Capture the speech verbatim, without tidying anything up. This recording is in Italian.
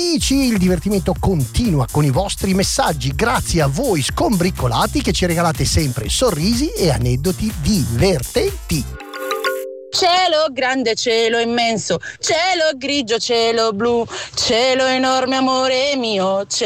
amici, il divertimento continua con i vostri messaggi, grazie a voi scombriccolati che ci regalate sempre sorrisi e aneddoti divertenti. Cielo grande, cielo immenso, cielo grigio, cielo blu, cielo enorme amore mio, cielo